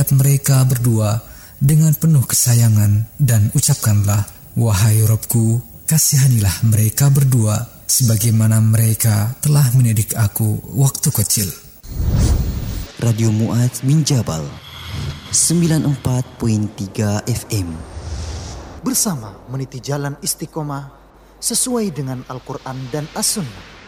mereka berdua dengan penuh kesayangan dan ucapkanlah, wahai Robku, kasihanilah mereka berdua sebagaimana mereka telah mendidik aku waktu kecil. Radio Mu'adz bin Jabal 94.3 FM bersama meniti jalan istiqomah sesuai dengan Al-Quran dan As-Sunnah.